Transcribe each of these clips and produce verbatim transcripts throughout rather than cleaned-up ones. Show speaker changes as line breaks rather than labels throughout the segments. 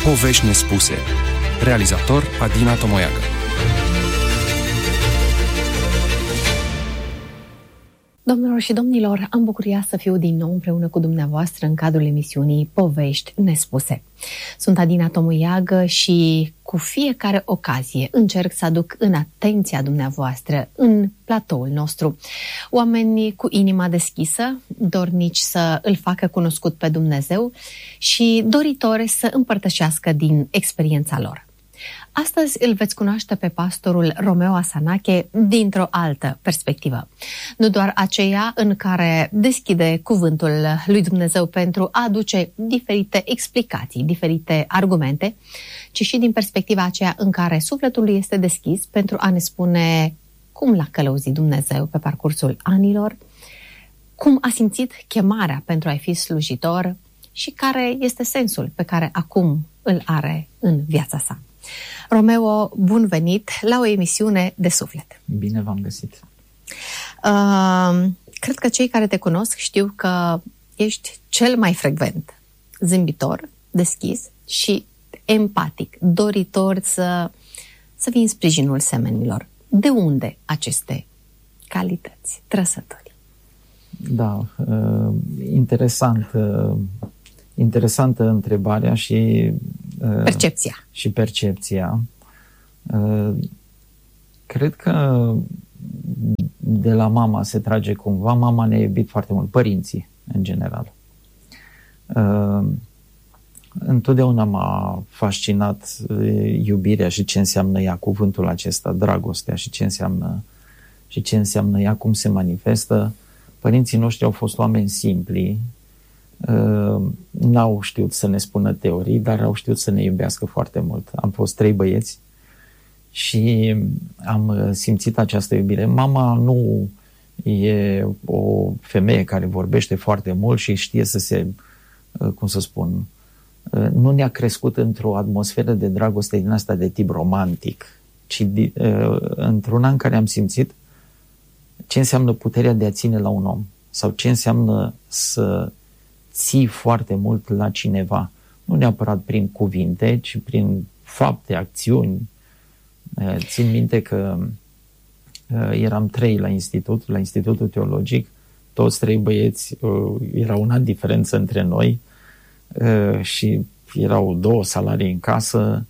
Povești nespuse. Realizator Adina Tomoiacă.
Domnilor și domnilor, am bucuria să fiu din nou împreună cu dumneavoastră în cadrul emisiunii Povești nespuse. Sunt Adina Tomoiacă și cu fiecare ocazie încerc să aduc în atenția dumneavoastră, în platoul nostru, oameni cu inima deschisă, dornici să îl facă cunoscut pe Dumnezeu și doritori să împărtășească din experiența lor. Astăzi îl veți cunoaște pe pastorul Romeo Asanache dintr-o altă perspectivă. Nu doar aceea în care deschide cuvântul lui Dumnezeu pentru a aduce diferite explicații, diferite argumente, ci și din perspectiva aceea în care sufletul lui este deschis pentru a ne spune cum l-a călăuzit Dumnezeu pe parcursul anilor, cum a simțit chemarea pentru a fi slujitor și care este sensul pe care acum îl are în viața sa. Romeo, bun venit la o emisiune de suflet.
Bine v-am găsit.
Uh, cred că cei care te cunosc știu că ești cel mai frecvent zâmbitor, deschis și empatic, doritor să, să vii în sprijinul semenilor. De unde aceste calități, trăsături?
Da, uh, interesant, uh, interesantă întrebarea și
Percepția.
Și percepția. Cred că de la mama se trage cumva. Mama ne-a iubit foarte mult, părinții în general. Întotdeauna m-a fascinat iubirea și ce înseamnă ea, cuvântul acesta, dragostea și ce înseamnă, și ce înseamnă ea, cum se manifestă. Părinții noștri au fost oameni simpli, Uh, n-au știut să ne spună teorii, dar au știut să ne iubească foarte mult. Am fost trei băieți și am simțit această iubire. Mama nu e o femeie care vorbește foarte mult și știe să se, uh, cum să spun, uh, nu ne-a crescut într-o atmosferă de dragoste din asta de tip romantic, ci uh, într-un an care am simțit ce înseamnă puterea de a ține la un om sau ce înseamnă să ții foarte mult la cineva, nu neapărat prin cuvinte, ci prin fapte, acțiuni. Țin minte că eram trei la institut, la Institutul Teologic, toți trei băieți, era un an diferență între noi și erau două salarii în casă,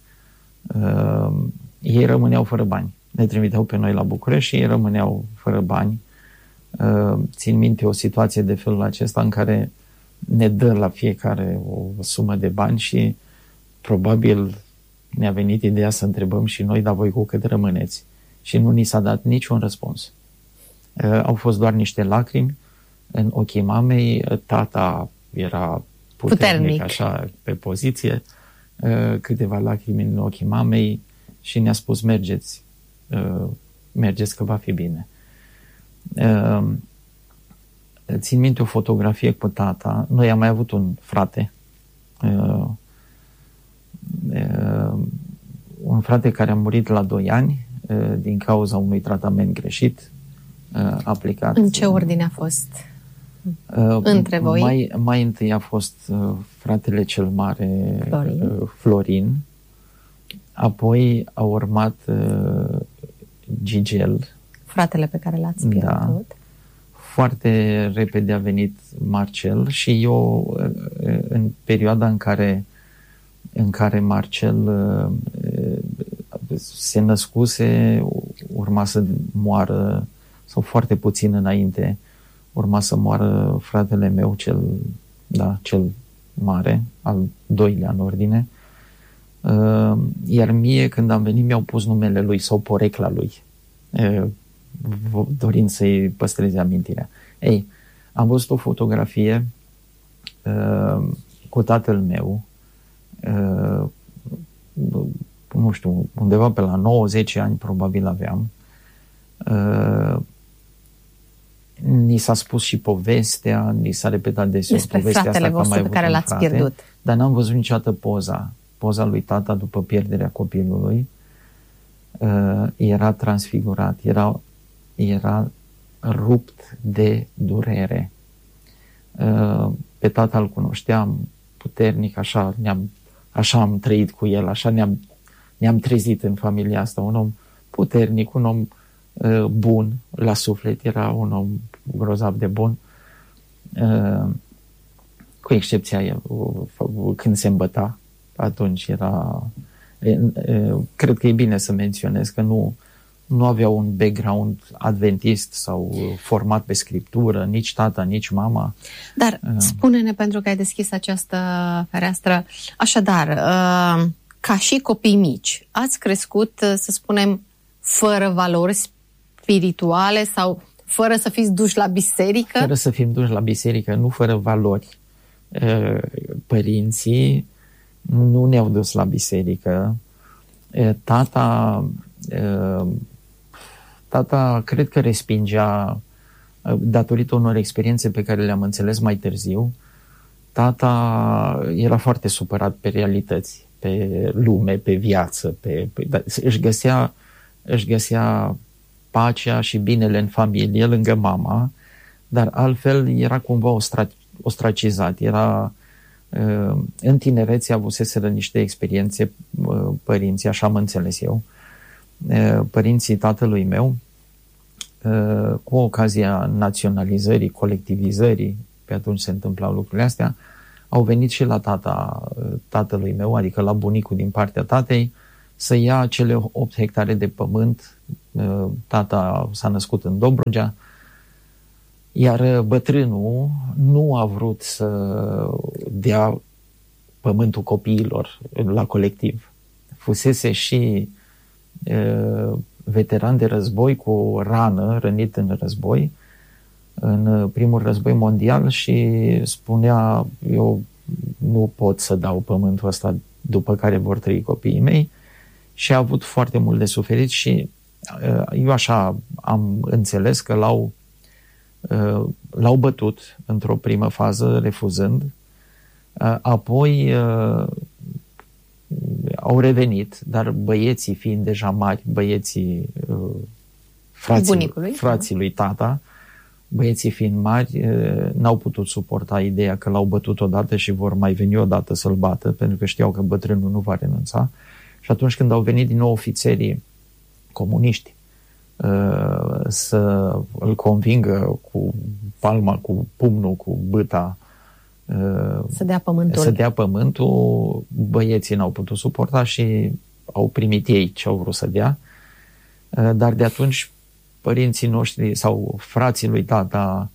ei rămâneau fără bani. Ne trimiteau pe noi la București și ei rămâneau fără bani. Țin minte o situație de felul acesta în care ne dă la fiecare o sumă de bani și probabil ne-a venit ideea să întrebăm și noi, dar voi cu cât rămâneți? Și nu ni s-a dat niciun răspuns. Uh, au fost doar niște lacrimi în ochii mamei, tata era puternic, puternic. Așa, pe poziție, uh, câteva lacrimi în ochii mamei și ne-a spus mergeți, uh, mergeți că va fi bine. Uh, Țin minte o fotografie cu tata. Noi am mai avut un frate, uh, uh, un frate care a murit la doi ani uh, din cauza unui tratament greșit uh, aplicat.
În ce ordine a fost uh, între voi?
Mai, mai întâi a fost uh, fratele cel mare, Florin. Uh, Florin. Apoi a urmat uh, Gigel.
Fratele pe care l-ați pierdut. Da.
Foarte repede a venit Marcel și eu, în perioada în care, în care Marcel se născuse, urma să moară, sau foarte puțin înainte, urma să moară fratele meu cel, da, cel mare, al doilea în ordine. Iar mie, când am venit, mi-au pus numele lui sau porecla lui, dorind să-i păstreze amintirea. Ei, am văzut o fotografie uh, cu tatăl meu, uh, nu știu, undeva pe la nouă zece ani probabil aveam. Uh, ni s-a spus și povestea, ni s-a repetat deseori
despre
povestea asta că am mai
pe care l-ați
frate,
pierdut.
Dar n-am văzut niciodată poza. Poza lui tata după pierderea copilului. Uh, era transfigurat, era era rupt de durere. Pe tata îl cunoșteam puternic, așa, ne-am așa am trăit cu el, așa ne-am, ne-am trezit în familia asta. Un om puternic, un om uh, bun la suflet, era un om grozav de bun, uh, cu excepția uh, când se îmbăta, atunci era... Uh, uh, cred că e bine să menționez că nu, nu avea un background adventist sau format pe scriptură, nici tata, nici mama.
Dar uh, spune-ne, pentru că ai deschis această fereastră, așadar, uh, ca și copii mici, ați crescut, să spunem, fără valori spirituale sau fără să fiți duși la biserică?
Fără să fim duși la biserică, nu fără valori. Părinții nu ne-au dus la biserică. Tata, tata cred că respingea, datorită unor experiențe pe care le-am înțeles mai târziu, tata era foarte supărat pe realități, pe lume, pe viață, pe, pe, își, găsea, își găsea pacea și binele în familie, lângă mama, dar altfel era cumva ostra, ostracizat. Era, în tinerețe avuseseră niște experiențe părinții, așa am înțeles eu, părinții tatălui meu, cu ocazia naționalizării, colectivizării, pe atunci se întâmplau lucrurile astea, au venit și la tata tatălui meu, adică la bunicul din partea tatei, să ia cele opt hectare de pământ. Tata s-a născut în Dobrogea, iar bătrânul nu a vrut să dea pământul copiilor la colectiv. Fusese și uh, veteran de război cu o rană, rănit în război, în primul război mondial, și spunea: eu nu pot să dau pământul ăsta după care vor trăi copiii mei, și a avut foarte mult de suferit și eu așa am înțeles că l-au, l-au bătut într-o primă fază, refuzând, apoi au revenit, dar băieții fiind deja mari, băieții frații, frații lui tata, băieții fiind mari, n-au putut suporta ideea că l-au bătut odată și vor mai veni odată să-l bată, pentru că știau că bătrânul nu va renunța. Și atunci când au venit din nou ofițerii comuniști să îl convingă cu palma, cu pumnul, cu bâta,
să dea pământul,
să dea pământul, băieții n-au putut suporta și au primit ei ce au vrut să dea. Dar de atunci părinții noștri sau frații lui tata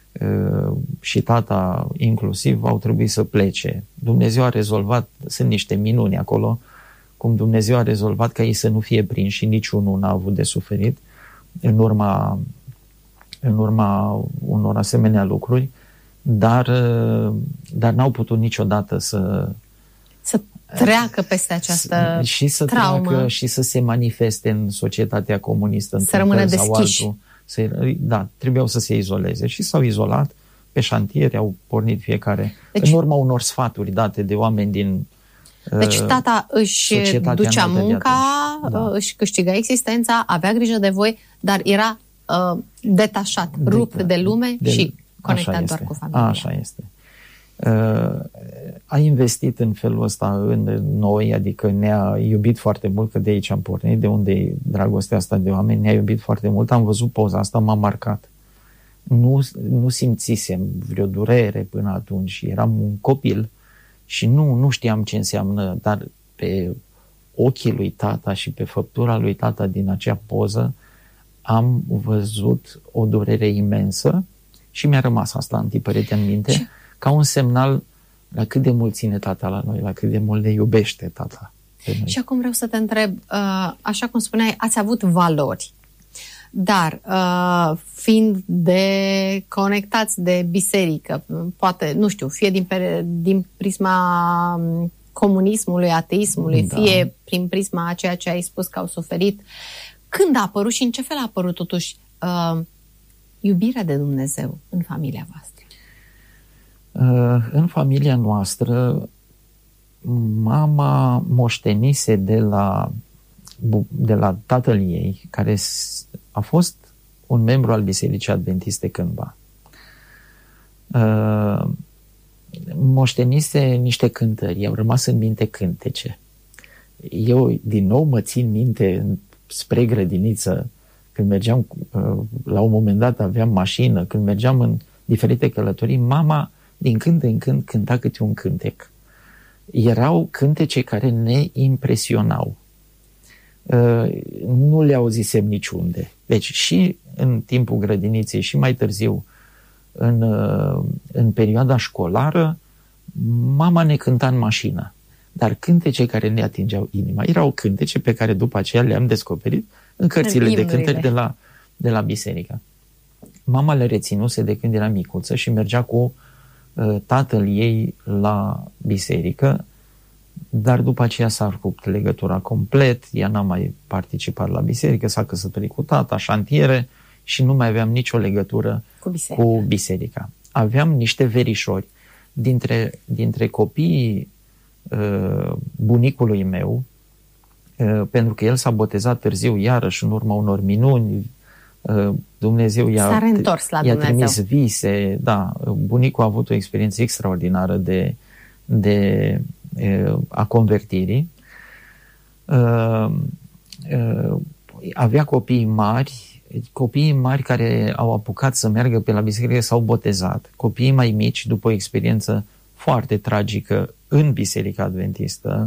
și tata inclusiv au trebuit să plece. Dumnezeu a rezolvat, sunt niște minuni acolo, cum Dumnezeu a rezolvat ca ei să nu fie prinși și niciunul n-a avut de suferit în urma, în urma unor asemenea lucruri, dar, dar n-au putut niciodată să
să treacă peste această
și să
traumă,
treacă și să se manifeste în societatea comunistă,
să rămână deschiși.
Să, da, trebuiau să se izoleze și s-au izolat pe șantiere, au pornit fiecare deci, în urma unor sfaturi date de oameni din
Deci tata își ducea munca,
da.
își câștiga existența, avea grijă de voi, dar era uh, detașat, de, rupt de lume de, și conectat doar cu familia.
Așa este. Uh, a investit în felul ăsta în noi, adică ne-a iubit foarte mult, că de aici am pornit, de unde e dragostea asta de oameni, ne-a iubit foarte mult. Am văzut poza asta, m-a marcat. Nu, nu simțisem vreo durere până atunci, eram un copil și nu, nu știam ce înseamnă, dar pe ochii lui tata și pe făptura lui tata din acea poză am văzut o durere imensă și mi-a rămas asta antipărete în minte, ce? Ca un semnal la cât de mult ține tata la noi, la cât de mult ne iubește tata pe noi.
Și acum vreau să te întreb, așa cum spuneai, ați avut valori, dar fiind de conectați de biserică, poate, nu știu, fie din, din prisma comunismului, ateismului, da. Fie prin prisma a ceea ce ai spus că au suferit, când a apărut și în ce fel a apărut totuși uh, iubirea de Dumnezeu în familia voastră?
Uh, în familia noastră, mama moștenise de la, de la tatăl ei, care a fost un membru al Bisericii Adventiste cândva. Uh, moștenise niște cântări, i-au rămas în minte cântece. Eu din nou mă țin minte spre grădiniță, când mergeam, la un moment dat aveam mașină, când mergeam în diferite călătorii, mama din când în când cânta câte un cântec. Erau cântece care ne impresionau. Nu le auzisem niciunde. Deci și în timpul grădiniței și mai târziu în, în perioada școlară, mama ne cânta în mașină. Dar cântece care ne atingeau inima erau cântece pe care după aceea le-am descoperit în cărțile de cântări de la, de la biserică. Mama le reținuse de când era micuță și mergea cu uh, tatăl ei la biserică, dar după aceea s-a rupt legătura complet, ea n-a mai participat la biserică, s-a căsătorit cu tata, șantiere și nu mai aveam nicio legătură
cu biserica.
Cu biserica. Aveam niște verișori dintre, dintre copiii uh, bunicului meu, uh, pentru că el s-a botezat târziu iarăși în urma unor minuni. Dumnezeu i-a,
S-a reîntors la
i-a
Dumnezeu.
trimis vise, da, bunicul a avut o experiență extraordinară de, de a convertirii. Avea copii mari, copiii mari care au apucat să meargă pe la biserică s-au botezat. Copiii mai mici, după o experiență foarte tragică în Biserica Adventistă,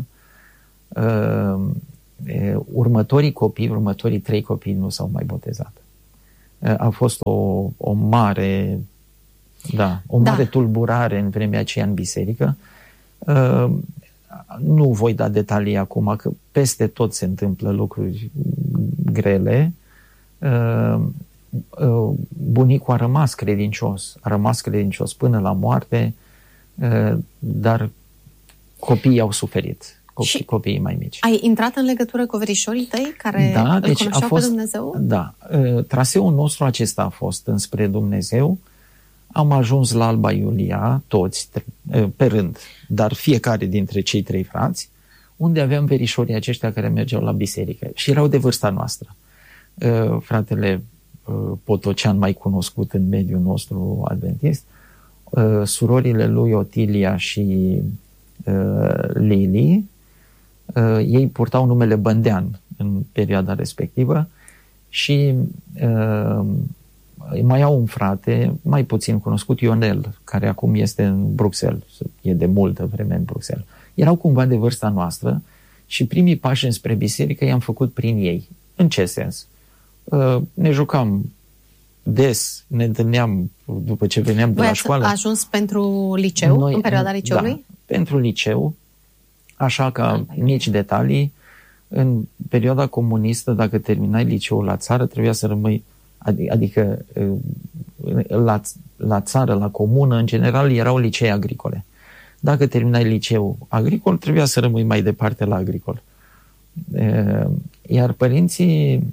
următorii copii, următorii trei copii nu s-au mai botezat. A fost o, o mare, da, o mare da. tulburare în vremea aceea în biserică. Uh, nu voi da detalii acum, că peste tot se întâmplă lucruri grele. Uh, uh, bunicul a rămas credincios, a rămas credincios până la moarte, uh, dar copiii au suferit. Copii, copiii mai mici.
Ai intrat în legătură cu verișorii tăi care
da,
îl
deci
cunoșteau
a fost,
pe Dumnezeu?
Da. Traseul nostru acesta a fost înspre Dumnezeu. Am ajuns la Alba Iulia, toți, pe rând, dar fiecare dintre cei trei frați, unde aveam verișorii aceștia care mergeau la biserică și erau de vârsta noastră. Fratele Potocean, mai cunoscut în mediul nostru adventist, surorile lui Otilia și Lili, Uh, ei purtau numele Bândean în perioada respectivă și uh, mai au un frate mai puțin cunoscut, Ionel, care acum este în Bruxelles, e de multă vreme în Bruxelles. Erau cumva de vârsta noastră și primii pași înspre biserică i-am făcut prin ei. În ce sens? Uh, ne jucam des, ne întâlneam după ce veneam de
Voi
la școală.
Voi ați ajuns pentru liceu, Noi, în perioada liceului?
Da, pentru liceu. Așa că mici detalii, în perioada comunistă, dacă terminai liceul la țară, trebuia să rămâi, adică la, la țară, la comună, în general, erau licee agricole. Dacă terminai liceul agricol, trebuia să rămâi mai departe la agricol. Iar părinții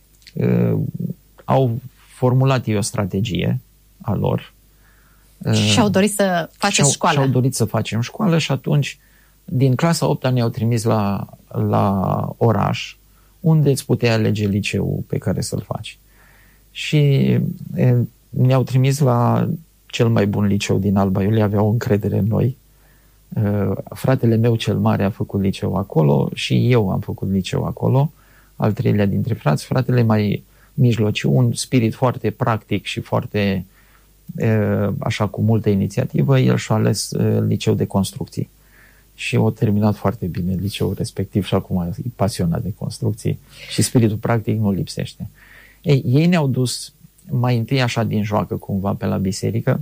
au formulat ei o strategie a lor.
Și au dorit să faceți școală.
Și au dorit să facem școală și atunci din clasa a opta ne-au trimis la, la oraș, unde îți puteai alege liceul pe care să-l faci. Și e, ne-au trimis la cel mai bun liceu din Alba Iulia, aveau încredere în noi. E, fratele meu cel mare a făcut liceu acolo și eu am făcut liceu acolo, al treilea dintre frați. Fratele mai mijlociu, un spirit foarte practic și foarte, e, așa, cu multă inițiativă, el și-a ales e, liceu de construcții. Și au terminat foarte bine liceul respectiv și acum e pasionat de construcții și spiritul practic nu lipsește. Ei, ei ne-au dus mai întâi așa din joacă cumva pe la biserică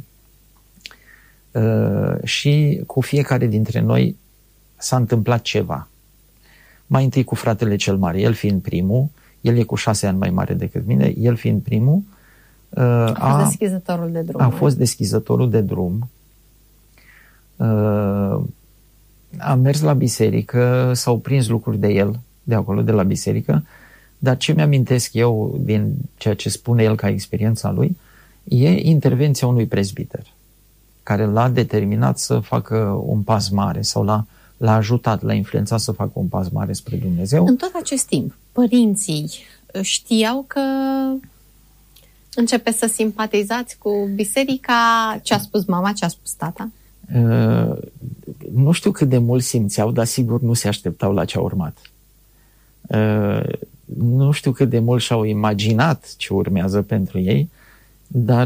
uh, și cu fiecare dintre noi s-a întâmplat ceva. Mai întâi cu fratele cel mare, el fiind primul, el e cu șase ani mai mare decât mine, el fiind primul, uh,
a fost deschizătorul de drum.
A fost deschizătorul de drum. Uh, Am mers la biserică, s-au prins lucruri de el, de acolo, de la biserică, dar ce mi-amintesc eu din ceea ce spune el ca experiența lui, e intervenția unui prezbiter, care l-a determinat să facă un pas mare sau l-a, l-a ajutat, l-a influențat să facă un pas mare spre Dumnezeu.
În tot acest timp, părinții știau că începe să simpatizați cu biserica? Ce a spus mama, ce a spus tata?
Nu știu cât de mult simțeau, dar sigur nu se așteptau la ce a urmat. Nu știu cât de mult și-au imaginat ce urmează pentru ei, dar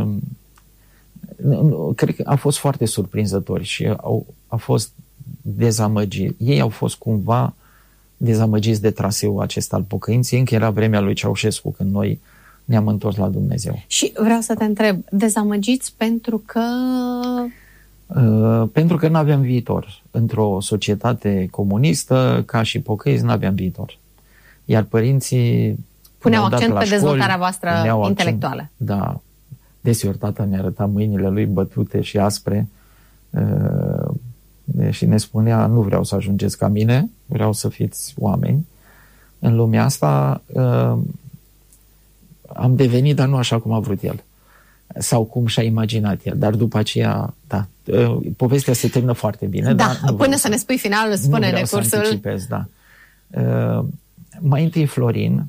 cred că a fost foarte surprinzători și au, a fost dezamăgiți. Ei au fost cumva dezamăgiți de traseul acesta al pocăinței, încă era vremea lui Ceaușescu când noi ne-am întors la Dumnezeu.
Și vreau să te întreb, dezamăgiți pentru că...
Uh, pentru că nu aveam viitor. Într-o societate comunistă, ca și pocăiți, nu aveam viitor. Iar părinții
puneau accent pe dezvoltarea voastră intelectuală.
Accent, da. Deseori tata ne arăta mâinile lui bătute și aspre uh, și ne spunea, nu vreau să ajungeți ca mine, vreau să fiți oameni. În lumea asta uh, am devenit, dar nu așa cum a vrut el. Sau cum și-a imaginat el. Dar după aceea, da, uh, povestea se termină foarte bine.
Da,
dar
până să ne spui finalul, spune-ne cursul.
Nu vreau să anticipez, da. Uh, mai întâi Florin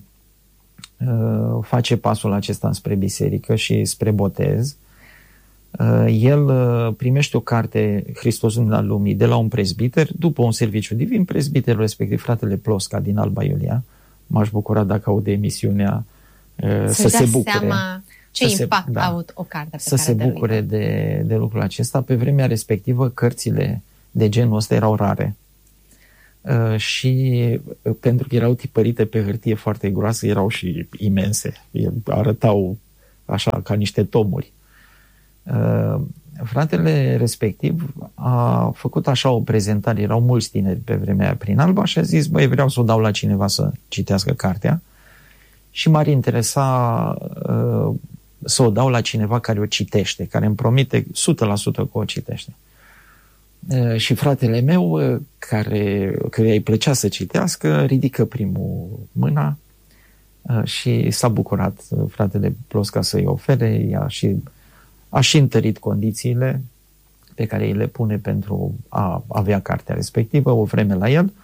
uh, face pasul acesta spre biserică și spre botez. Uh, el uh, primește o carte, Hristosul al lumii, de la un prezbiter, după un serviciu divin. Prezbiterul respectiv, fratele Plosca din Alba Iulia, m-aș bucura dacă aude emisiunea uh, să, să se bucure.
Seama ce
să
impact
se, da,
a avut o carte pe
să
care
se bucure de, de lucrul acesta. Pe vremea respectivă, cărțile de genul ăsta erau rare. Uh, și pentru că erau tipărite pe hârtie foarte groasă, erau și imense. Arătau așa ca niște tomuri. Uh, fratele respectiv a făcut așa o prezentare, erau mulți tineri pe vremea aia prin Alba și a zis, băi, vreau să o dau la cineva să citească cartea și m-ar interesa uh, să o dau la cineva care o citește, care îmi promite o sută la sută că o citește. Uh, și fratele meu, uh, care, care îi plăcea să citească, ridică primul mâna uh, și s-a bucurat uh, fratele Plosca să-i ofere, ea și a și întărit condițiile pe care îi le pune pentru a avea cartea respectivă, o vreme la el.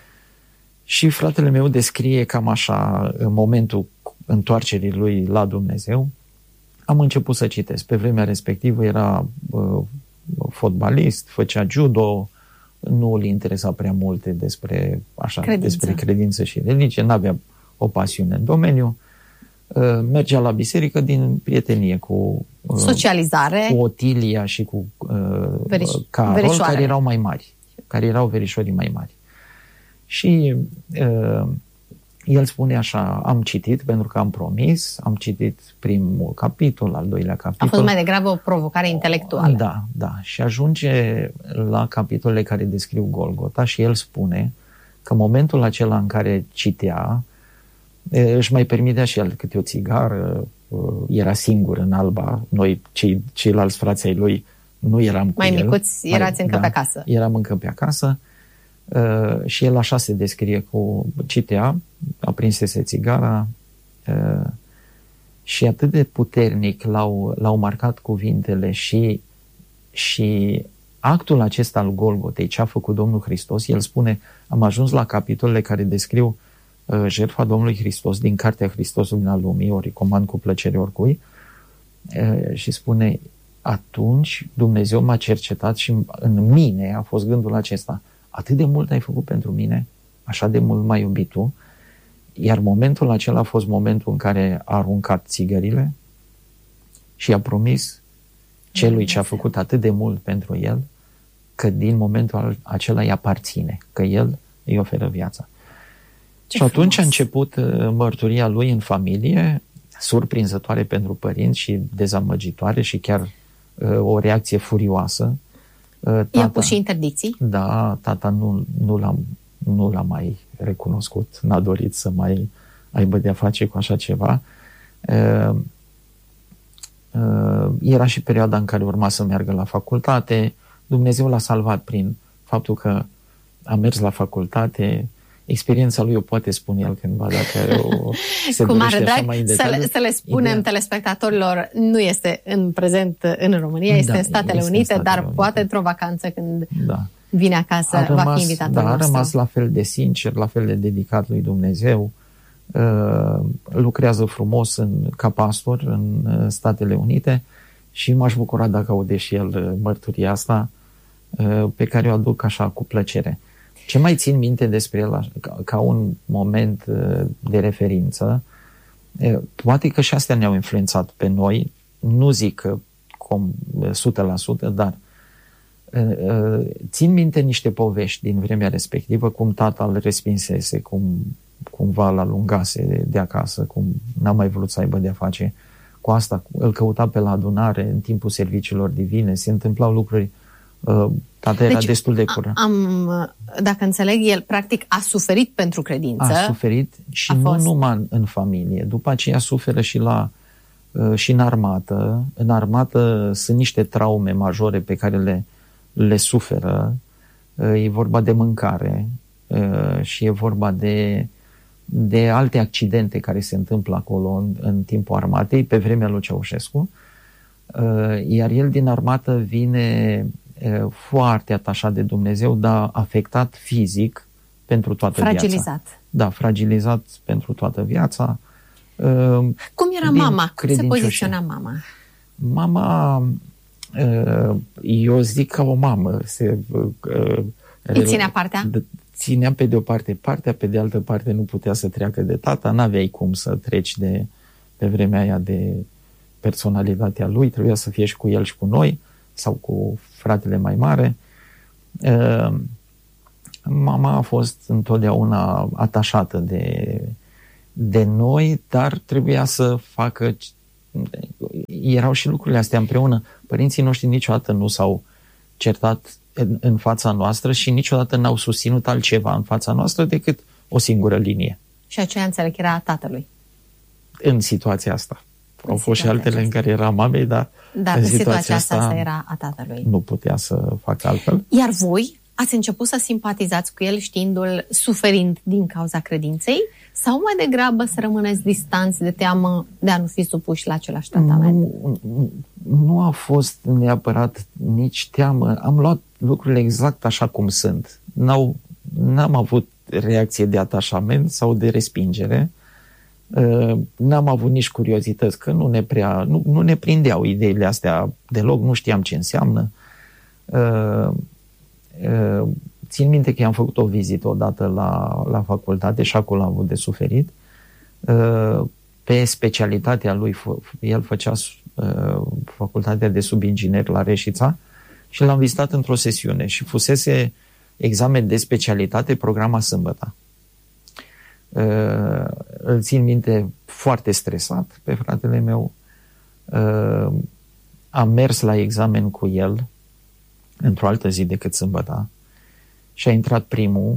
Și fratele meu descrie cam așa, în momentul întoarcerii lui la Dumnezeu, am început să citesc. Pe vremea respectivă era uh, fotbalist, făcea judo, nu îl interesa prea multe despre, așa, credință. despre credință și religie, n-avea o pasiune în domeniu. Uh, mergea la biserică din prietenie cu uh,
socializare,
cu Otilia și cu uh, Veriș- Carol, care erau mai mari, care erau verișorii mai mari. Și uh, el spune așa, am citit pentru că am promis, am citit primul capitol, al doilea capitol.
A fost mai degrabă o provocare intelectuală.
Da, da. Și ajunge la capitolele care descriu Golgota și el spune că momentul acela în care citea, își mai permitea și el câte o țigară, era singur în Alba, noi cei, ceilalți frații ai lui nu eram cu
mai
el.
Micuți, erați mai, încă da, pe acasă.
Eram încă pe acasă uh, și el așa se descrie cu citea, aprinsese țigara uh, și atât de puternic l-au, l-au marcat cuvintele și, și actul acesta al Golgotei, ce a făcut Domnul Hristos, el spune, am ajuns la capitolele care descriu jertfa Domnului Hristos din Cartea Hristosul al lumii, o recomand cu plăcere oricui, și spune, atunci Dumnezeu m-a cercetat și în mine a fost gândul acesta, atât de mult ai făcut pentru mine, așa de mult m-ai iubit tu, iar momentul acela a fost momentul în care a aruncat țigările și a promis celui ce a făcut atât de mult pentru el, că din momentul acela îi aparține, că el îi oferă viața. Ce și atunci frumos. A început mărturia lui în familie, surprinzătoare pentru părinți și dezamăgitoare și chiar uh, o reacție furioasă. Uh, tata,
I-a pus și interdicții?
Da, tata nu, nu, l-a, nu l-a mai recunoscut, n-a dorit să mai aibă de-a face cu așa ceva. Uh, uh, era și perioada în care urma să meargă la facultate. Dumnezeu l-a salvat prin faptul că a mers la facultate. Experiența lui o poate spune el cândva, dacă o se
Cu mare drag,
mai în
să, le, să le spunem Ideea... telespectatorilor, nu este în prezent în România, este da, în Statele este Unite, în Statele dar Unite. Poate într-o vacanță când da. vine acasă, a rămas, va fi invitat
da,
nostru.
A rămas la fel de sincer, la fel de dedicat lui Dumnezeu, uh, lucrează frumos în, ca pastor în uh, Statele Unite și m-aș bucura dacă aude și el uh, mărturia asta, pe care o aduc așa cu plăcere. Ce mai țin minte despre el ca un moment de referință, poate că și astea ne-au influențat pe noi, nu zic că o sută la sută, dar țin minte niște povești din vremea respectivă, cum tata îl respinsese, cum cumva l-alungase de, de acasă, cum n-a mai vrut să aibă de-a face cu asta, îl căuta pe la adunare în timpul serviciilor divine, se întâmplau lucruri, tata era
deci,
destul de cură.
Am, dacă înțeleg, el practic a suferit pentru credință.
A suferit și nu fost... numai în familie, după aceea suferă și la și în armată. În armată sunt niște traume majore pe care le, le suferă. E vorba de mâncare și e vorba de, de alte accidente care se întâmplă acolo în, în timpul armatei, pe vremea lui Ceaușescu. Iar el din armată vine foarte atașat de Dumnezeu, dar afectat fizic pentru toată
fragilizat.
viața. Da, fragilizat pentru toată viața.
Cum era mama? Cum se poziționa mama?
Mama, eu zic ca o mamă. Se,
îi ținea partea?
Ținea pe de o parte partea, pe de altă parte nu putea să treacă de tata, n-aveai cum să treci de, pe vremea aia de personalitatea lui, trebuia să fie și cu el și cu noi, sau cu fratele mai mare. Mama a fost întotdeauna atașată de de noi, dar trebuia să facă, erau și lucrurile astea împreună. Părinții noștri niciodată nu s-au certat în, în fața noastră și niciodată n-au susținut altceva în fața noastră decât o singură linie.
Și aceea înțeleg era a tatălui.
În situația asta. În Au fost și altele aceasta. În care era mamei, dar
da,
în
în
situația,
situația
asta,
asta era a tatălui.
Nu putea să facă altfel.
Iar voi ați început să simpatizați cu el știindu-l suferind din cauza credinței sau mai degrabă să rămâneți distanți de teamă de a nu fi supuși la același tratament?
Nu, nu a fost neapărat nici teamă. Am luat lucrurile exact așa cum sunt. N-au, n-am avut reacție de atașament sau de respingere. N-am avut nici curiozități, că nu ne, prea, nu, nu ne prindeau ideile astea deloc, nu știam ce înseamnă. Țin minte că i-am făcut o vizită odată la, la facultate și acolo am avut de suferit. Pe specialitatea lui, el făcea facultatea de subinginer la Reșița și l-am vizitat într-o sesiune și fusese examen de specialitate programa sâmbătă. Îl țin minte foarte stresat pe fratele meu. Am mers la examen cu el într-o altă zi decât sâmbătă și a intrat primul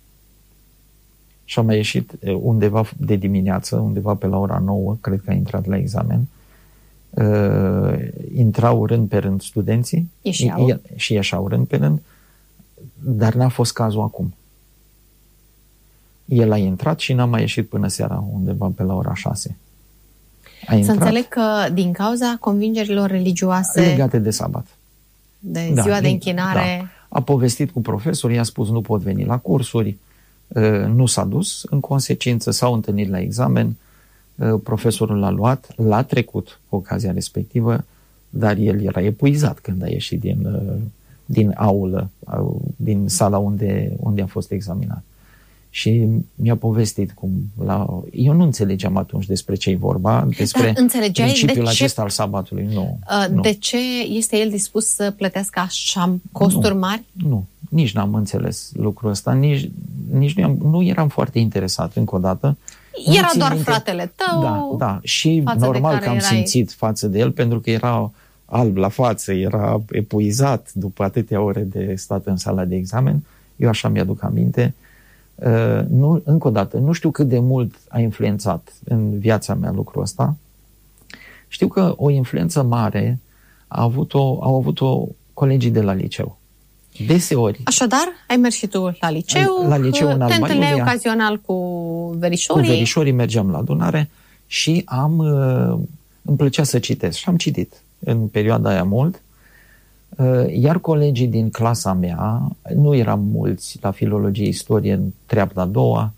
și a mai ieșit undeva de dimineață, undeva pe la ora nouă, cred că a intrat la examen. Uh, intrau rând pe rând studenții
ieșeau.
și ieșeau rând pe rând, dar n-a fost cazul acum. El a intrat și n-a mai ieșit până seara, undeva pe la ora șase. A intrat,
să înțeleg că din cauza convingerilor religioase
legate de sabat.
De ziua da, de închinare.
Da. A povestit cu profesorii, i-a spus nu pot veni la cursuri, nu s-a dus, în consecință s-au întâlnit la examen, profesorul l-a luat, l-a trecut cu ocazia respectivă, dar el era epuizat când a ieșit din, din aulă, din sala unde, unde a fost examinat. Și mi-a povestit cum la... Eu nu înțelegeam atunci despre ce-i vorba, despre principiul
de
acesta
ce,
al sabatului. Nu,
uh,
nu.
De ce este el dispus să plătească așa costuri
nu,
mari?
Nu, nici n-am înțeles lucrul ăsta, nici, nici nu, am, nu eram foarte interesat încă o dată.
Era doar minte, fratele tău.
Da, da. Și normal că am erai... simțit față de el, pentru că era alb la față, era epuizat după atâtea ore de stat în sala de examen. Eu așa mi-aduc aminte. Uh, nu, încă o dată, nu știu cât de mult a influențat în viața mea lucrul ăsta. Știu că o influență mare a avut-o, au avut-o colegii de la liceu. Deseori.
Așadar, ai mers și tu la liceu,
la liceu în
te întâlneai ocazional cu verișorii.
Cu verișorii mergeam la adunare și am, uh, îmi plăcea să citesc și am citit în perioada aia mult. Iar colegii din clasa mea, nu eram mulți la filologie, istorie în treapta a doua,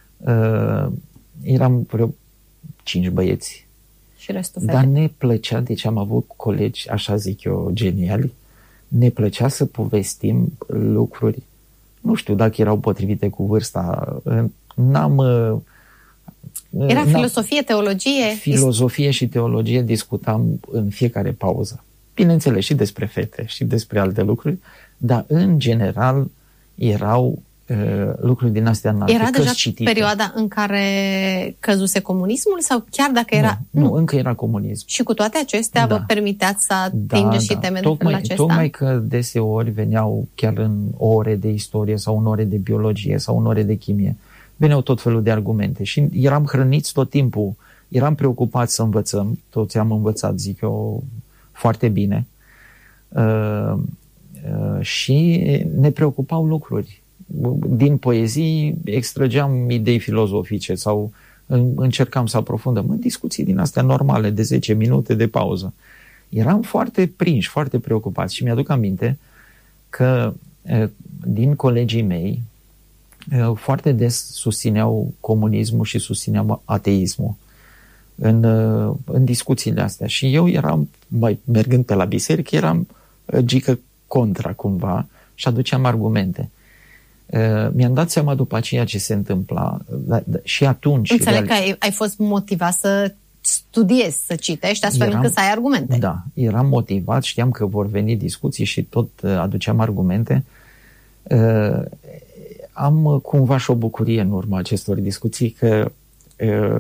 eram vreo cinci băieți.
Și restul fete.
Dar ne plăcea, deci am avut colegi, așa zic eu, geniali, ne plăcea să povestim lucruri, nu știu dacă erau potrivite cu vârsta, n-am...
Era n-am, filosofie, teologie?
Filosofie și teologie discutam în fiecare pauză. Bineînțeles, și despre fete și despre alte lucruri, dar în general erau uh, lucruri din astea înalte.
Era deja citite. Perioada în care căzuse comunismul sau chiar dacă era...
Nu, nu, nu încă era comunism.
Și cu toate acestea da. Vă permiteați să atingeți da, și
da.
teme
tocmai,
de felul acesta?
Tocmai că deseori veneau chiar în ore de istorie sau în ore de biologie sau în ore de chimie. Veneau tot felul de argumente și eram hrăniți tot timpul. Eram preocupați să învățăm. Toți am învățat, zic eu, foarte bine. Uh, uh, și ne preocupau lucruri. Din poezii extrageam idei filozofice sau încercam să aprofundăm în discuții din astea normale de zece minute de pauză. Eram foarte prinși, foarte preocupați și mi-aduc aminte că uh, din colegii mei uh, foarte des susțineau comunismul și susțineau ateismul în, uh, în discuțiile astea. Și eu eram, mai mergând pe la biserică, eram gică contra cumva și aduceam argumente. Uh, mi-am dat seama după aceea ce se întâmpla da, da, și atunci...
Înțeleg real... că ai, ai fost motivat să studiezi, să citești, astfel eram, încât să ai argumente.
Da, eram motivat, știam că vor veni discuții și tot uh, aduceam argumente. Uh, am cumva și o bucurie în urma acestor discuții că uh,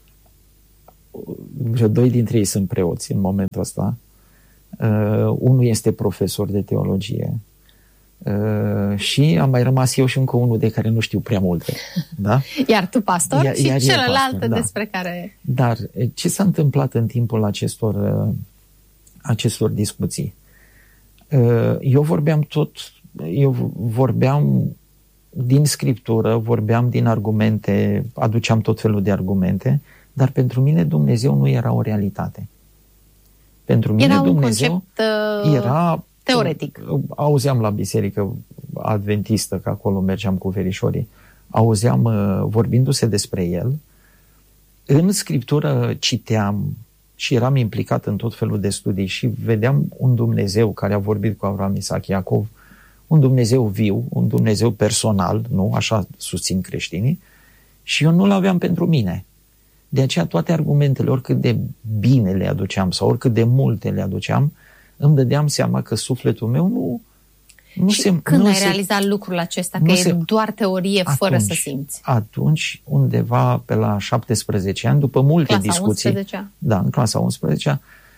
vreo doi dintre ei sunt preoți în momentul ăsta. Uh, unul este profesor de teologie uh, și am mai rămas eu și încă unul de care nu știu prea multe. Da?
Iar tu pastor iar, și iar celălalt pastor,
da.
Despre care...
Dar ce s-a întâmplat în timpul acestor, uh, acestor discuții? Uh, eu vorbeam tot, eu vorbeam din scriptură, vorbeam din argumente, aduceam tot felul de argumente, dar pentru mine Dumnezeu nu era o realitate. Pentru mine
era
Dumnezeu
un concept uh,
era
teoretic.
Auzeam la biserică adventistă, că acolo mergeam cu verișorii, auzeam uh, vorbindu-se despre el. În scriptură citeam și eram implicat în tot felul de studii și vedeam un Dumnezeu care a vorbit cu Avram, Isaac, Iacov, un Dumnezeu viu, un Dumnezeu personal, nu? Așa susțin creștinii, și eu nu-l aveam pentru mine. De aceea toate argumentele, oricât de bine le aduceam sau oricât de multe le aduceam, îmi dădeam seama că sufletul meu nu, nu
și
se...
când
nu
ai
se,
realizat lucrul acesta, că
se,
e doar teorie
atunci,
fără să simți?
Atunci, undeva pe la șaptesprezece ani, după multe
clasa
discuții...
unsprezecea.
Da, în clasa unsprezecea.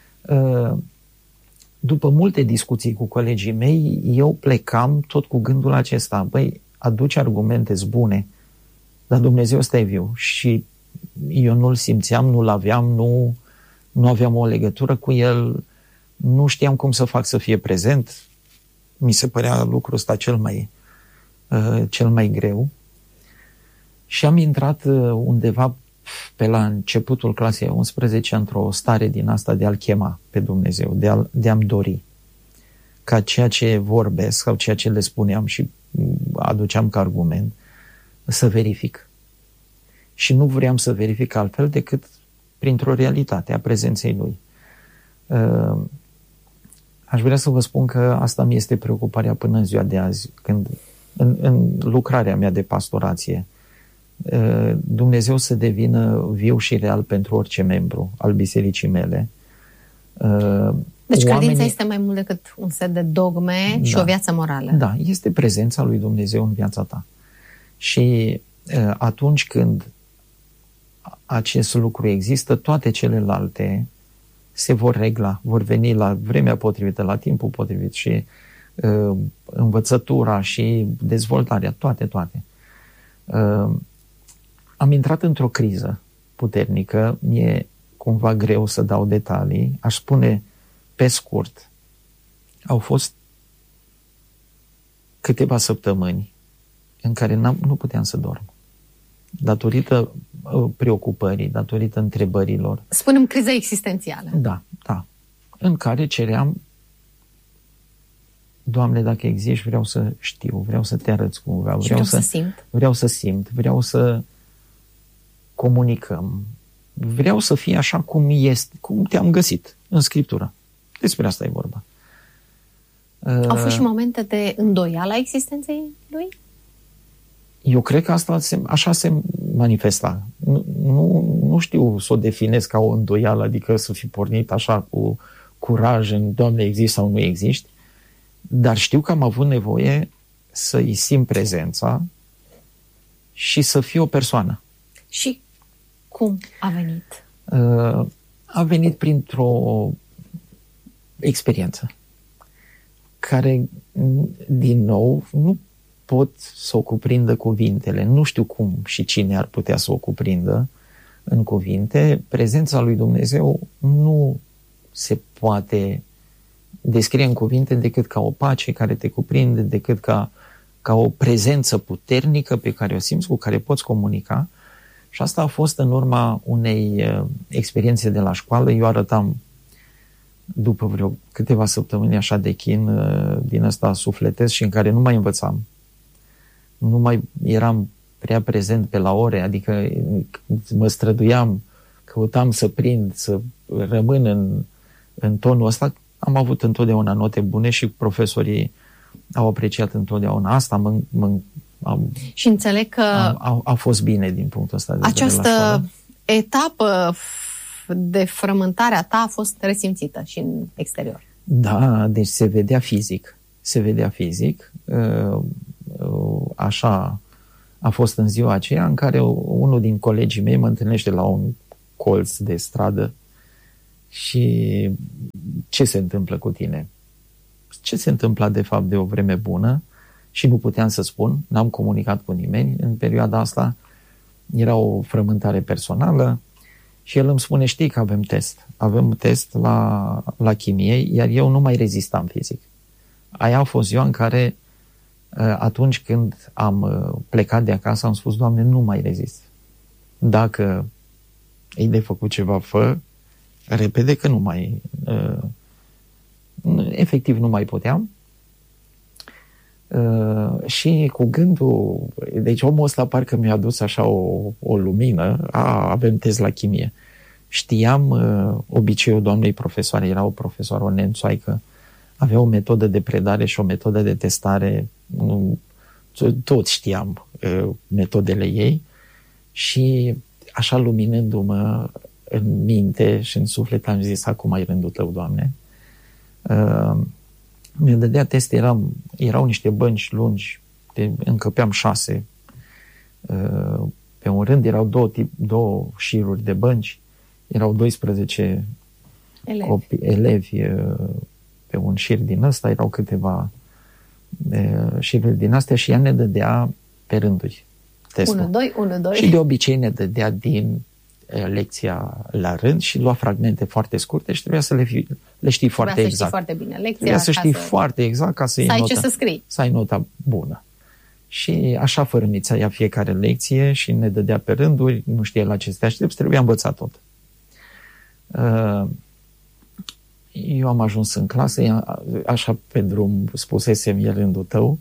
După multe discuții cu colegii mei, eu plecam tot cu gândul acesta. Băi, aduci argumente bune, dar Dumnezeu ăsta e viu și eu nu-l simțeam, nu-l aveam, nu, nu aveam o legătură cu el, nu știam cum să fac să fie prezent. Mi se părea lucrul ăsta cel mai, uh, cel mai greu. Și am intrat uh, undeva pe la începutul clasei unsprezece într-o stare din asta de a-L chema pe Dumnezeu, de, a, de a-mi dori ca ceea ce vorbesc sau ceea ce le spuneam și aduceam ca argument să verific. Și nu vreau să verific altfel decât printr-o realitate a prezenței Lui. Uh, aș vrea să vă spun că asta mi este preocuparea până în ziua de azi, când în, în lucrarea mea de pastorație, uh, Dumnezeu să devină viu și real pentru orice membru al bisericii mele. Uh,
deci credința oamenii... este mai mult decât un set de dogme da, și o viață morală.
Da, este prezența lui Dumnezeu în viața ta. Și uh, atunci când acest lucru există, toate celelalte se vor regla, vor veni la vremea potrivită, la timpul potrivit și uh, învățătura și dezvoltarea, toate, toate. Uh, am intrat într-o criză puternică, mi-e cumva greu să dau detalii, aș spune pe scurt, au fost câteva săptămâni în care n-am, nu puteam să dorm. Datorită uh, preocupării, datorită întrebărilor.
Spunem criză existențială.
Da, da. În care ceream, Doamne, dacă existi, vreau să știu, vreau să te arăți cumva, vreau,
vreau
să,
să simt.
Vreau să simt, vreau să comunicăm, vreau să fie așa cum este, cum te-am găsit în Scriptură. Despre asta e vorba.
Au fost și momente de îndoială a existenței lui?
Eu cred că asta se, așa se manifesta. Nu, nu, nu știu să o definez ca o îndoială, adică să fi pornit așa cu curaj în Doamne, existi sau nu existi, dar știu că am avut nevoie să-i simt prezența și să fiu o persoană.
Și cum a venit?
A venit printr-o experiență care, din nou, nu pot să o cuprindă cuvintele. Nu știu cum și cine ar putea să o cuprindă în cuvinte. Prezența lui Dumnezeu nu se poate descrie în cuvinte decât ca o pace care te cuprinde, decât ca, ca o prezență puternică pe care o simți, cu care poți comunica. Și asta a fost în urma unei uh, experiențe de la școală. Eu arătam după vreo câteva săptămâni așa de chin uh, din ăsta sufletesc și în care nu mai învățam. Nu mai eram prea prezent pe la ore, adică mă străduiam, căutam să prind, să rămân în, în tonul ăsta. Am avut întotdeauna note bune și profesorii au apreciat întotdeauna asta. Mă, mă, am,
și înțeleg că
am, a, a fost bine din punctul ăsta de vedere.
Această etapă de frământare a ta a fost resimțită și în exterior.
Da, deci se vedea fizic. Se vedea fizic. Așa a fost în ziua aceea în care unul din colegii mei mă întâlnește la un colț de stradă și ce se întâmplă cu tine? Ce se întâmpla de fapt de o vreme bună și nu puteam să spun, n-am comunicat cu nimeni în perioada asta, era o frământare personală și el îmi spune, știi că avem test, avem test la, la chimie, iar eu nu mai rezistam fizic. Aia a fost ziua în care atunci când am plecat de acasă am spus, Doamne, nu mai rezist. Dacă e de făcut ceva, fă repede, că nu mai efectiv nu mai puteam. Și cu gândul, deci omul ăsta parcă mi-a adus așa o, o lumină, a, avem test la chimie. Știam obiceiul doamnei profesoare, era o profesoară, o nemțoaică, avea o metodă de predare și o metodă de testare, tot știam metodele ei și așa luminându-mă în minte și în suflet am zis, acum ai rândul tău, Doamne. Uh, mi-a dădea teste, eram, erau niște bănci lungi, de, încăpeam șase. Uh, pe un rând erau două, tip, două șiruri de bănci, erau doisprezece elevi, copii, elevi uh, pe un șir din ăsta, erau câteva uh, șiruri din astea și ea ne dădea pe rânduri testul.
unu, doi, unu, doi.
Și de obicei ne dădea din lecția la rând și lua fragmente foarte scurte și trebuia să le, fi, le știi foarte
trebuia
exact.
Să știi foarte bine lecția.
Trebuia să știi
să...
foarte exact ca să,
să
iei
ai
nota,
ce să scrii.
Să ai nota bună. Și așa fărâmița ia fiecare lecție și ne dădea pe rânduri, nu știe la ce să te aștepți, trebuia învățat tot. Eu am ajuns în clasă, așa pe drum spusesem, e rândul tău.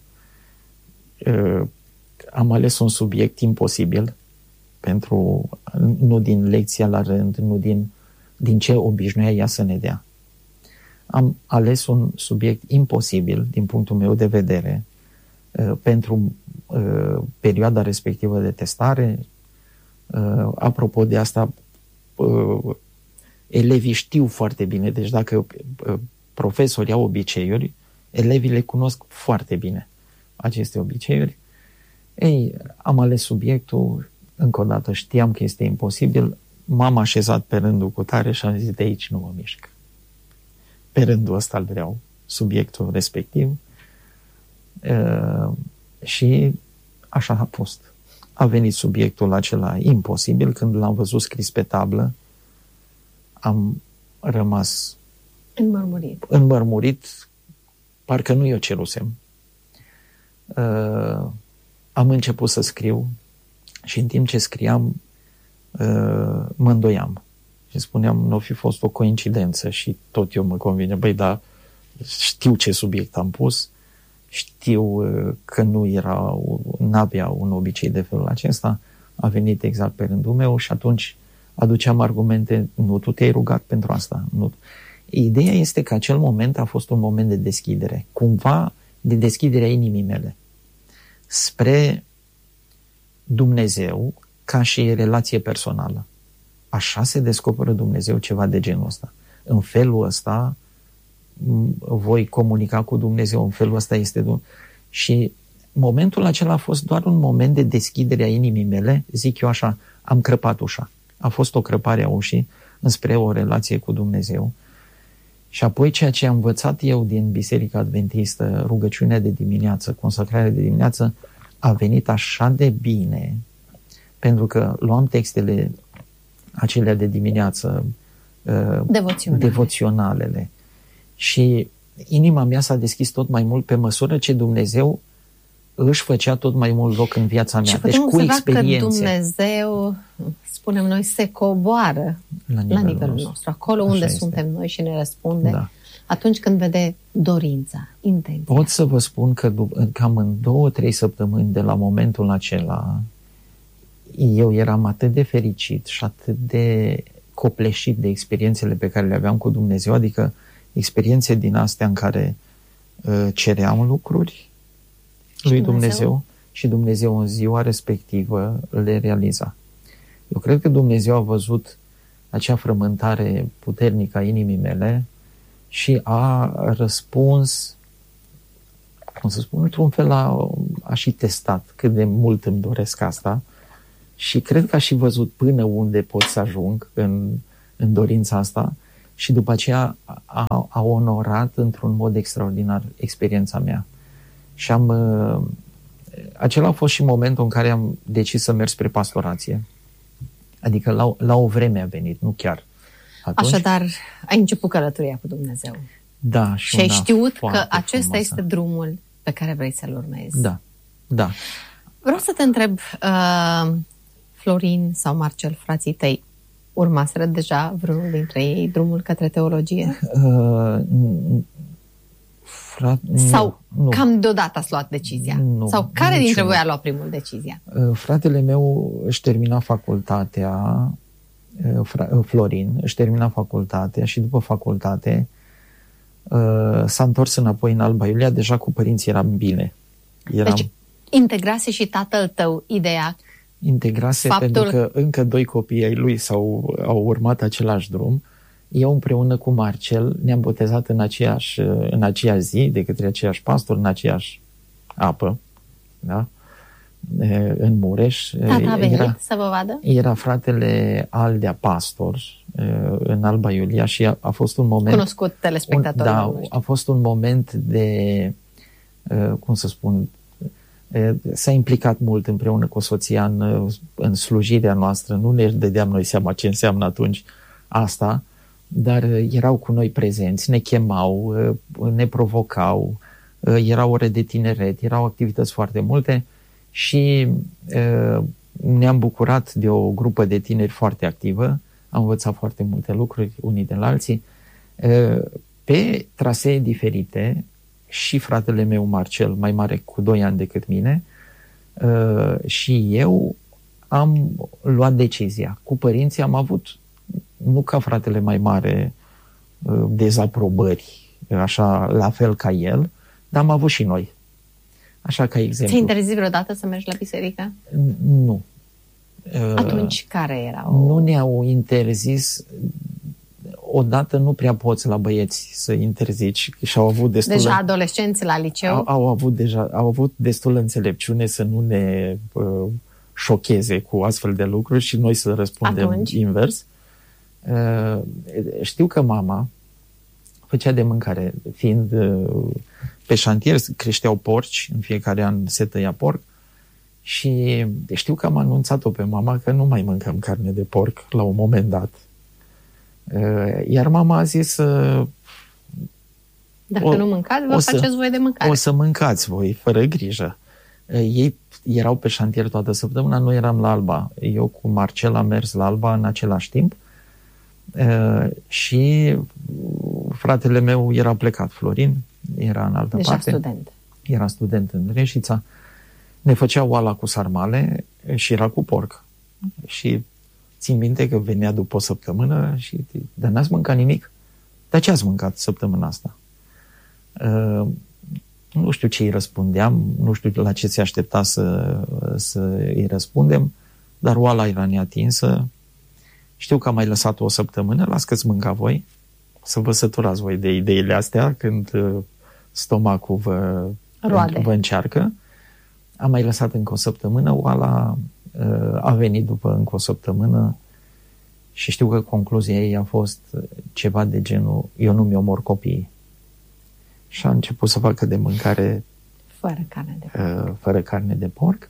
Am ales un subiect imposibil pentru, nu din lecția la rând, nu din, din ce obișnuia ea să ne dea. Am ales un subiect imposibil, din punctul meu de vedere, uh, pentru uh, perioada respectivă de testare. Uh, apropo de asta, uh, elevii știu foarte bine, deci dacă uh, profesorii au obiceiuri, elevii le cunosc foarte bine, aceste obiceiuri. Ei, am ales subiectul, încă o dată știam că este imposibil, m-am așezat pe rândul cu tare și am zis, de aici nu mă mișc. Pe rândul ăsta îl vreau, subiectul respectiv. Uh, și așa a fost. A venit subiectul acela imposibil, când l-am văzut scris pe tablă, am rămas
înmărmurit.
înmărmurit, parcă nu eu cerusem. Uh, am început să scriu și în timp ce scriam uh, mă îndoiam și spuneam, nu o fi fost o coincidență și tot eu mă convine, băi, dar știu ce subiect am pus, știu uh, că nu era, n-avea un obicei de felul acesta, a venit exact pe rândul meu și atunci aduceam argumente, nu, tu te-ai rugat pentru asta, nu. Ideea este că acel moment a fost un moment de deschidere, cumva de deschiderea inimii mele spre Dumnezeu ca și relație personală. Așa se descoperă Dumnezeu, ceva de genul ăsta. În felul ăsta voi comunica cu Dumnezeu, în felul ăsta este Dumnezeu. Și momentul acela a fost doar un moment de deschidere a inimii mele, zic eu așa, am crăpat ușa. A fost o crăpare a ușii înspre o relație cu Dumnezeu. Și apoi ceea ce am învățat eu din Biserica Adventistă, rugăciunea de dimineață, consacrarea de dimineață, a venit așa de bine, pentru că luam textele acelea de dimineață,
Devoționale.
devoționalele, și inima mea s-a deschis tot mai mult pe măsură ce Dumnezeu își făcea tot mai mult loc în viața mea.
Și
deci cu experiențe.
Că Dumnezeu, spunem noi, se coboară la nivelul, la nivelul nostru. nostru. Acolo Așa unde este. Suntem noi și ne răspunde. Da. Atunci când vede dorința, intenția.
Pot să vă spun că cam în două, trei săptămâni de la momentul acela eu eram atât de fericit și atât de copleșit de experiențele pe care le aveam cu Dumnezeu, adică experiențe din astea în care uh, ceream lucruri lui Dumnezeu? Dumnezeu și Dumnezeu în ziua respectivă le realiza. Eu cred că Dumnezeu a văzut acea frământare puternică a inimii mele și a răspuns, cum să spun, într-un fel a, a și testat cât de mult îmi doresc asta și cred că a și văzut până unde pot să ajung în, în dorința asta și după aceea a, a onorat într-un mod extraordinar experiența mea. Și am, acela a fost și momentul în care am decis să merg spre pastorație. Adică la, la o vreme a venit, nu chiar atunci.
Așadar, ai început călătoria cu Dumnezeu.
Da. Și,
și ai știut că acesta
frumoasă.
Este drumul pe care vrei să-l urmezi.
Da, da.
Vreau să te întreb, uh, Florin sau Marcel, frații tăi, urmaseră deja vreunul dintre ei drumul către teologie? Uh,
Frat,
sau
nu, nu.
cam deodată ați luat decizia?
Nu,
sau care
niciun.
dintre voi a luat primul decizia?
Fratele meu își termina facultatea, Florin își termina facultatea și după facultate s-a întors înapoi în Alba Iulia, deja cu părinții eram bine. Eram...
Deci integrase și tatăl tău ideea?
Integrase
faptul...
pentru că încă doi copii ai lui s-au, au urmat același drum. Eu împreună cu Marcel ne-am botezat în aceeași, în aceeași zi, de către aceeași pastor, în aceeași apă, da? În Mureș.
Tata a venit era, să vă vadă?
Era fratele Aldea pastor în Alba Iulia și a, a fost un moment...
Cunoscut telespectatorul.
Da, a fost un moment de, cum să spun, s-a implicat mult împreună cu soția în, în slujirea noastră. Nu ne dădeam noi seama ce înseamnă atunci asta, dar erau cu noi prezenți, ne chemau, ne provocau, erau ore de tineret, erau activități foarte multe și ne-am bucurat de o grupă de tineri foarte activă, am învățat foarte multe lucruri unii de la alții, pe trasee diferite. Și fratele meu Marcel, mai mare cu doi ani decât mine, și eu am luat decizia. Cu părinții am avut, nu ca fratele mai mare, dezaprobări, așa, la fel ca el, dar am avut și noi. Așa ca exemplu.
Ți-ai interzis vreodată să mergi la biserică?
Nu.
Atunci care erau?
Nu ne-au interzis. Odată nu prea poți la băieți să interzici și au avut destul.
Deja adolescenți la liceu?
Au, au, avut deja, au avut destul înțelepciune să nu ne uh, șocheze cu astfel de lucruri și noi să răspundem
Atunci?
invers. Uh, știu că mama făcea de mâncare, fiind uh, pe șantier, creșteau porci, în fiecare an se tăia porc și știu că am anunțat-o pe mama că nu mai mâncăm carne de porc la un moment dat. Iar mama a zis
dacă o, nu mâncați, vă faceți să, voi de mâncare.
O să mâncați voi, fără grijă. Ei erau pe șantier toată săptămâna, noi eram la Alba. Eu cu Marcel am mers la Alba în același timp și fratele meu era plecat, Florin, era în altă
Deja
parte.
student.
Era student în Reșița. Ne făcea oala cu sarmale și era cu porc. Și țin minte că venea după o săptămână și, dar n-ați mâncat nimic? dar ce ați mâncat săptămâna asta? Uh, nu știu ce îi răspundeam, nu știu la ce se aștepta să, să îi răspundem, dar oala era neatinsă. Știu că am mai lăsat o săptămână, las că-ți mânca voi, să vă săturați voi de ideile astea când stomacul vă, vă încearcă. Am mai lăsat încă o săptămână, oala a venit după încă o săptămână și știu că concluzia ei a fost ceva de genul: eu nu mi-omor copiii. Și a început să facă de mâncare
fără carne de porc.
Fără carne de porc.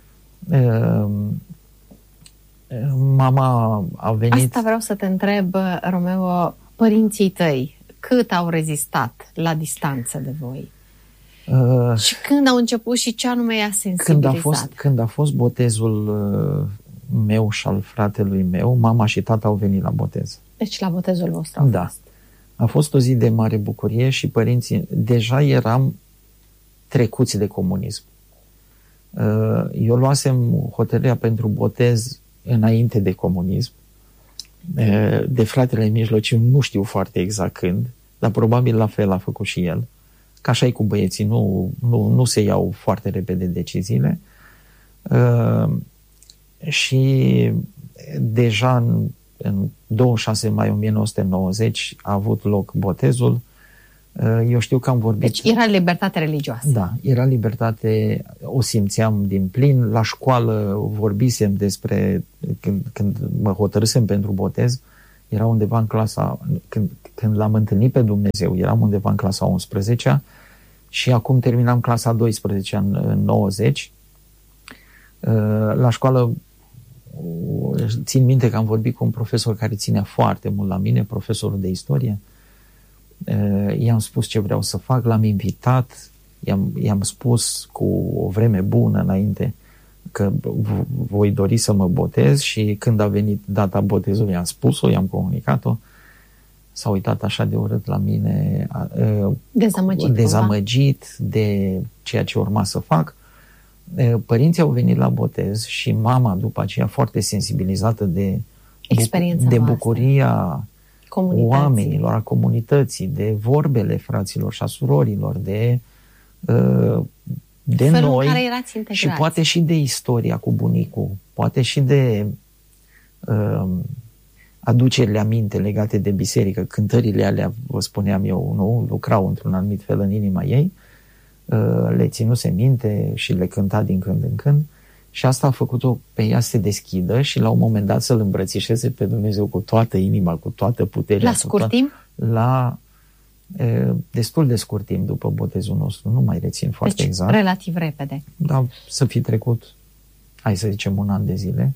Mama a venit...
Asta vreau să te întreb, Romeo, părinții tăi cât au rezistat la distanță de voi? Uh, și când au început și ce anume i-a sensibilizat?
Când a fost, când a fost botezul uh, meu și al fratelui meu, mama și tata au venit la botez.
Deci la botezul vostru au
da.
fost.
A fost o zi de mare bucurie și părinții... Deja eram trecuți de comunism. Uh, eu luasem hotărârea pentru botez înainte de comunism. Uh, de fratele mijlociu nu știu foarte exact când, dar probabil la fel a făcut și el. Că așa e cu băieții, nu, nu, nu se iau foarte repede deciziile. Uh, și deja în, în douăzeci și șase mai o mie nouă sute nouăzeci a avut loc botezul. Uh, eu știu că am vorbit...
Deci era libertate religioasă.
Da, era libertate, o simțeam din plin. La școală vorbisem despre, când, când mă hotărâsem pentru botez, era undeva în clasa, când, când l-am întâlnit pe Dumnezeu, eram undeva în clasa a unsprezecea și acum terminam clasa a douăsprezecea în, în nouăzeci. La școală țin minte că am vorbit cu un profesor care ținea foarte mult la mine, profesorul de istorie. I-am spus ce vreau să fac, l-am invitat, i-am, i-am spus cu o vreme bună înainte că voi dori să mă botez și când a venit data botezului i-am spus-o, i-am comunicat-o. S-a uitat așa de urât la mine,
dezamăgit,
dezamăgit de ceea ce urma să fac. Părinții au venit la botez și mama după aceea foarte sensibilizată de,
experiența
de bucuria oamenilor, a comunității, de vorbele fraților și a surorilor, de de
felul
noi
în care erați integrați.
Și poate și de istoria cu bunicul, poate și de uh, aducerile aminte legate de biserică, cântările alea, vă spuneam eu, nu, lucrau într-un anumit fel în inima ei, uh, le ținuse minte și le cânta din când în când și asta a făcut-o pe ea să se deschidă și la un moment dat să-L îmbrățișeze pe Dumnezeu cu toată inima, cu toată puterea.
La scurt timp?
La destul de scurt timp după botezul nostru, nu mai rețin foarte
deci,
exact.
Relativ repede.
Da, să fi trecut, hai să zicem, un an de zile.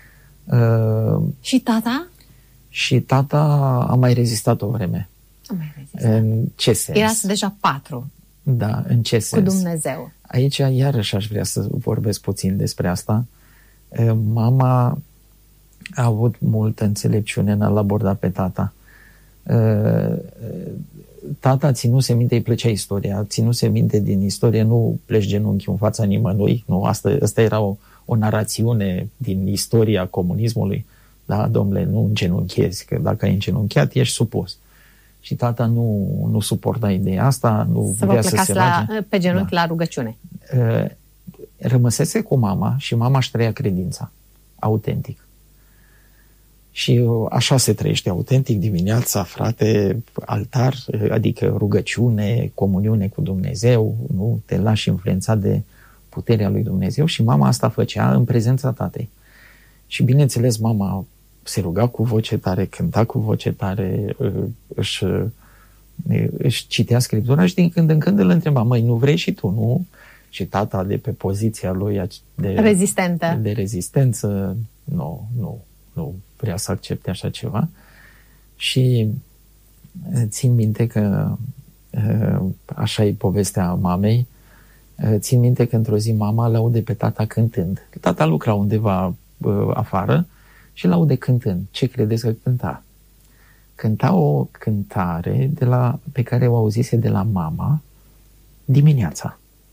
Uh,
și tata?
Și tata a mai rezistat o vreme.
A mai rezistat.
În ce sens?
Erați deja patru.
Da, în ce sens?
Cu Dumnezeu.
Aici iarăși aș vrea să vorbesc puțin despre asta. Uh, mama a avut multă înțelepciune în a-l aborda pe tata. Uh, Tata ținuse minte, îi plăcea istoria, ținuse minte din istorie, nu pleci genunchi în fața nimănui, nu, asta, asta era o, o narațiune din istoria comunismului, da, domnule, nu îngenunchezi, că dacă ai îngenunchiat, ești supus. Și tata nu, nu suporta ideea asta, nu
să
vrea să se
la,
roage.
pe genunchi da. La rugăciune.
Rămăsese cu mama și mama își trăia credința, autentic. Și așa se trăiește autentic dimineața, frate, altar, adică rugăciune, comuniune cu Dumnezeu, nu te lași influențat de puterea lui Dumnezeu și mama asta făcea în prezența tatei. Și bineînțeles, mama se ruga cu voce tare, cânta cu voce tare, își, își citea Scriptura și din când în când îl întreba, măi, nu vrei și tu, nu? Și tata de pe poziția lui de
rezistentă,
de rezistență, nu, nu. nu vrea să accepte așa ceva și țin minte că așa e povestea mamei, țin minte că într-o zi mama l-aude pe tata cântând. Tata lucra undeva afară și l-aude cântând. Ce credeți că cânta? Cânta o cântare de la, pe care o auzise de la mama dimineața.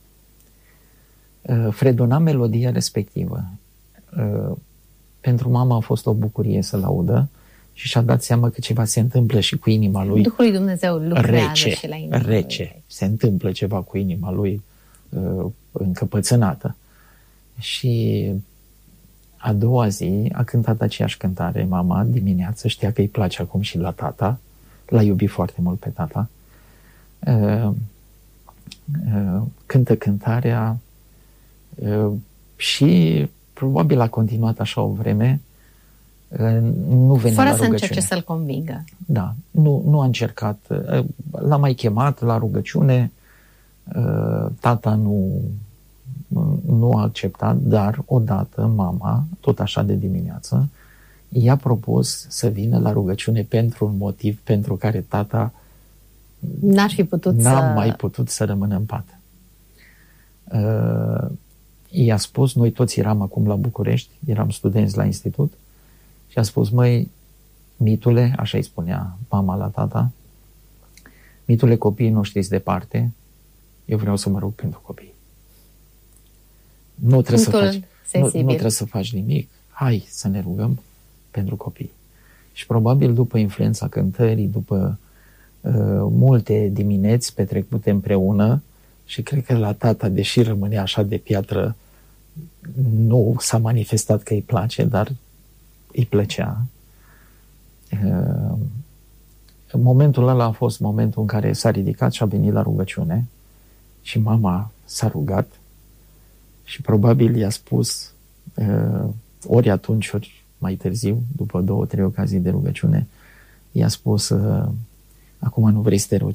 Fredona melodia respectivă. Pentru mama a fost o bucurie să-l audă, și și-a dat seama că ceva se întâmplă și cu inima lui.
Duhul lui Dumnezeu lucrează
rece,
și la inima
rece.
lui.
Se întâmplă ceva cu inima lui uh, încăpățânată. Și a doua zi a cântat aceeași cântare, mama, dimineață, știa că îi place acum și la tata, l-a iubit foarte mult pe tata. Uh, uh, cântă cântarea uh, și probabil a continuat așa o vreme, uh, nu venea
fără
la
să
rugăciune.
încerce să-l convingă.
Da, nu, nu a încercat. Uh, l-a mai chemat la rugăciune, uh, tata nu nu a acceptat, dar odată mama, tot așa de dimineață, i-a propus să vină la rugăciune pentru un motiv pentru care tata
N-ar fi putut
n-a
să...
mai putut să rămână în pat. Uh, i-a spus, noi toți eram acum la București, eram studenți la institut, și a spus, măi, mitule, așa îi spunea mama la tata, mitule, copiii noștri sunt departe, eu vreau să mă rog pentru copii. Nu trebuie, să faci, nu, nu trebuie să faci nimic. Hai să ne rugăm pentru copii. Și probabil după influența cântării, după uh, multe dimineți petrecute împreună, și cred că la tata, deși rămânea așa de piatră, nu s-a manifestat că îi place, dar îi plăcea. Uh, momentul ăla a fost momentul în care s-a ridicat și a venit la rugăciune și mama s-a rugat. Și probabil i-a spus, uh, ori atunci, ori mai târziu, după două, trei ocazii de rugăciune, i-a spus, uh, acum nu vrei să te rogi